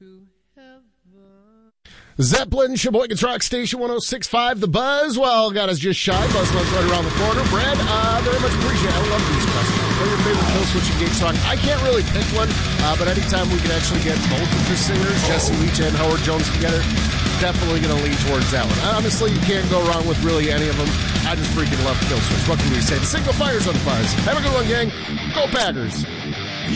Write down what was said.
Zeppelin, Sheboygan's Rock Station 106.5, The Buzz. Well, got us just shy. Buzz Lunch right around the corner. Brad, very much appreciate it. I love these questions. What are your favorite Kill Switch Engage song? I can't really pick one, but anytime we can actually get both of the singers, Jesse Leach and Howard Jones together, definitely going to lean towards that one. Honestly, you can't go wrong with really any of them. I just freaking love Kill Switch. What can we say? The single fires on the Buzz. Have a good one, gang. Go Packers.